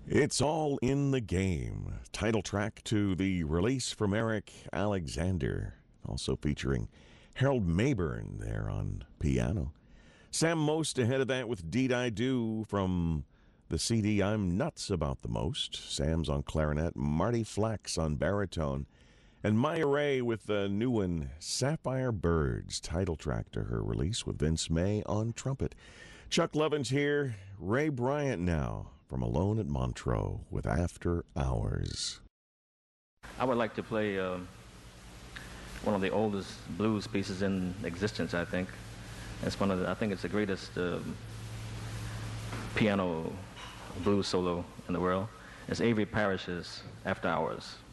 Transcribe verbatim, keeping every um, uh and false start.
It's All in the Game, title track to the release from Eric Alexander, also featuring Harold Mayburn there on piano. Sam Most ahead of that with Deed I Do from the C D I'm Nuts About the Most. Sam's on clarinet, Marty Flax on baritone, and Maya Ray with the new one, Sapphire Birds, title track to her release with Vince May on trumpet. Chuck Levin's here, Ray Bryant now from Alone at Montreux with After Hours. I would like to play uh, one of the oldest blues pieces in existence, I think. It's one of the, I think it's the greatest uh, piano blues solo in the world. It's Avery Parrish's After Hours.